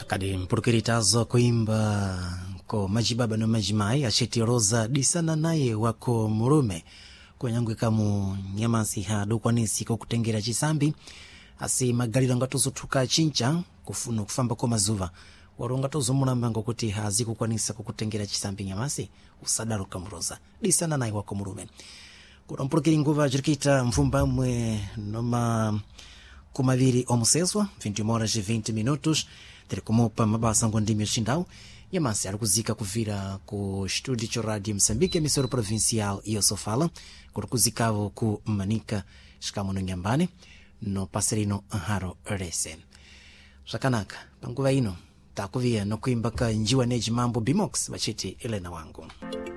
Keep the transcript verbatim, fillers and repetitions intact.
kadi mpurukiritazo kuimba ko majibaba no majimai asheti Rosa disana naye wako murume kwenyangu kamu nyamasi hadu kwanisi ko kutengera chisambi asi magaliro ngatozo tuka chincha kufuna kufamba ko mazuva waronga tozo munambango kuti hazi kukwanisa kukutengera chisambi nyamasi usadaro kamuroza disana naye wako murume kuna mpurukiri nguva jirikita mfumba mwe noma kumaviri omuseswa vinte horas e vinte minutos tiri kumupa mabasa ngondimi shindau yamasi ari kuzika kuvira ku estúdio de rádio Moçambique emissora provincial iyo sofala kuri kuzikavo ku Manica shikamo no Nyambane no passerino Haro Rese shakanaka panguva ino takuvia no kuimbaka njiwa neji mambo Bimox bachiti Elena wangu.